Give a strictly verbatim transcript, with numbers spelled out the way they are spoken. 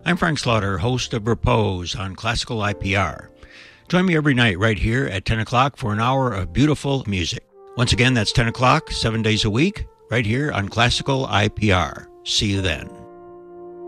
I'm Frank Slaughter, host of Repose on Classical I P R. Join me every night right here at ten o'clock for an hour of beautiful music. Once again, that's ten o'clock, seven days a week, right here on Classical I P R. See you then.